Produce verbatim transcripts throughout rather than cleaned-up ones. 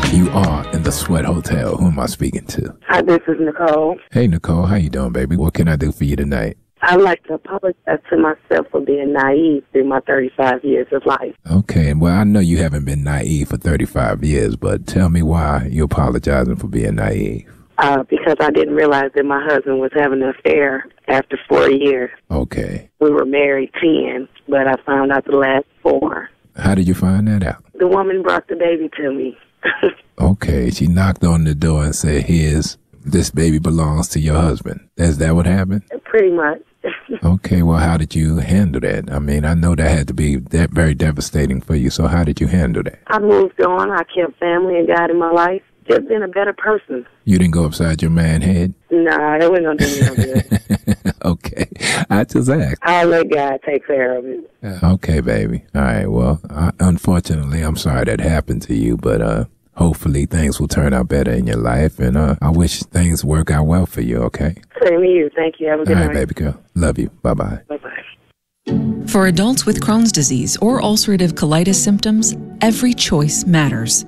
You are in the Sweat Hotel. Who am I speaking to? Hi, this is Nicole. Hey, Nicole. How you doing, baby? What can I do for you tonight? I'd like to apologize to myself for being naive through my thirty-five years of life. Okay. Well, I know you haven't been naive for thirty-five years, but tell me why you're apologizing for being naive. Uh, because I didn't realize that my husband was having an affair after four years. Okay. We were married ten, but I found out the last four. How did you find that out? The woman brought the baby to me. Okay, she knocked on the door and said, here's, this baby belongs to your husband. Is that what happened? Pretty much. Okay, well, how did you handle that? I mean, I know that had to be that very devastating for you, so how did you handle that? I moved on. I kept family and God in my life. Just been a better person. You didn't go upside your man's head? Nah, it wasn't going to do me no good. Okay, I just asked. I'll let God take care of it. Okay, baby. All right, well, I, unfortunately, I'm sorry that happened to you, but uh, hopefully things will turn out better in your life, and uh, I wish things work out well for you, okay? Same to you. Thank you. Have a good night. All night. right, baby girl. Love you. Bye-bye. Bye-bye. For adults with Crohn's disease or ulcerative colitis symptoms, every choice matters.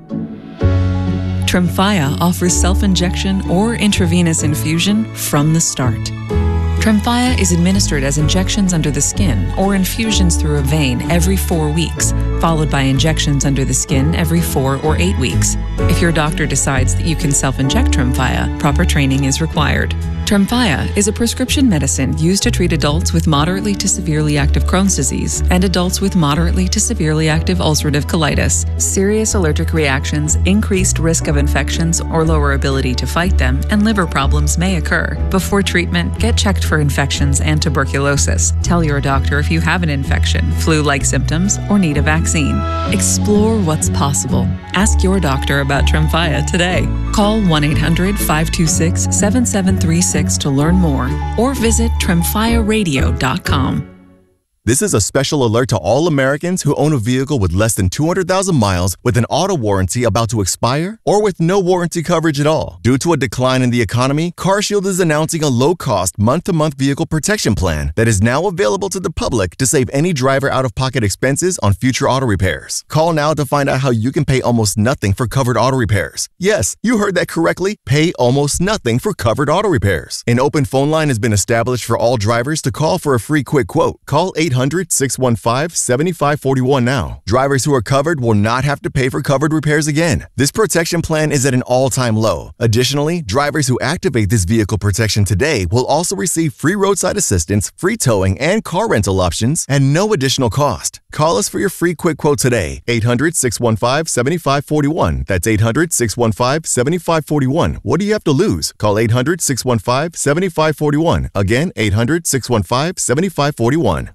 Tremfya offers self-injection or intravenous infusion from the start. Tremfya is administered as injections under the skin or infusions through a vein every four weeks, followed by injections under the skin every four or eight weeks. If your doctor decides that you can self-inject Tremfya, proper training is required. Tremfya is a prescription medicine used to treat adults with moderately to severely active Crohn's disease and adults with moderately to severely active ulcerative colitis. Serious allergic reactions, increased risk of infections or lower ability to fight them, and liver problems may occur. Before treatment, get checked for infections and tuberculosis. Tell your doctor if you have an infection, flu-like symptoms, or need a vaccine. Explore what's possible. Ask your doctor about Tremfya today. Call one eight hundred, five two six, seven seven three six to learn more, or visit tremfya radio dot com. This is a special alert to all Americans who own a vehicle with less than two hundred thousand miles with an auto warranty about to expire or with no warranty coverage at all. Due to a decline in the economy, CarShield is announcing a low-cost month-to-month vehicle protection plan that is now available to the public to save any driver out-of-pocket expenses on future auto repairs. Call now to find out how you can pay almost nothing for covered auto repairs. Yes, you heard that correctly. Pay almost nothing for covered auto repairs. An open phone line has been established for all drivers to call for a free quick quote. Call eight hundred, six one five, seven five four one now. Drivers who are covered will not have to pay for covered repairs again. This protection plan is at an all-time low. Additionally, drivers who activate this vehicle protection today will also receive free roadside assistance, free towing, and car rental options at no additional cost. Call us for your free quick quote today. eight hundred, six one five, seven five four one. That's eight hundred, six one five, seven five four one. What do you have to lose? Call eight hundred, six one five, seven five four one. Again, eight hundred, six one five, seven five four one.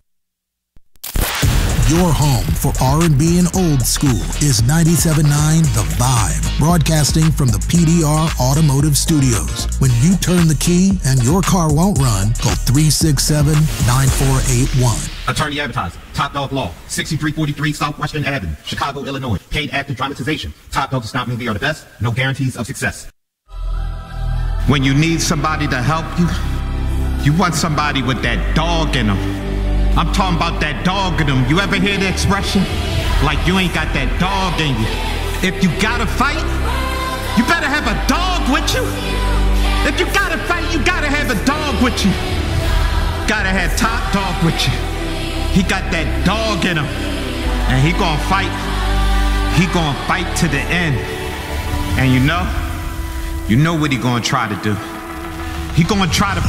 Your home for R and B and old school is ninety-seven point nine The Vibe, broadcasting from the P D R Automotive Studios. When you turn the key and your car won't run, call three six seven, nine four eight one. Attorney Advertising, Top Dog Law, sixty-three forty-three Southwestern Avenue, Chicago, Illinois. Paid active dramatization. Top Dog does not mean we are the best. No guarantees of success. When you need somebody to help you, you want somebody with that dog in them. I'm talking about that dog in them. You ever hear the expression? Like you ain't got that dog in you. If you gotta fight, you better have a dog with you. If you gotta fight, you gotta have a dog with you. Gotta have Top Dog with you. He got that dog in him. And he gonna fight. He gonna fight to the end. And you know, you know what he gonna try to do. He gonna try to